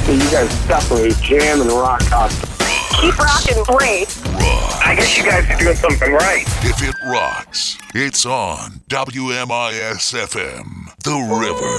You guys definitely jam and rock out. Keep rocking great. I guess you guys are doing something right. If it rocks, it's on WMIS FM, The River.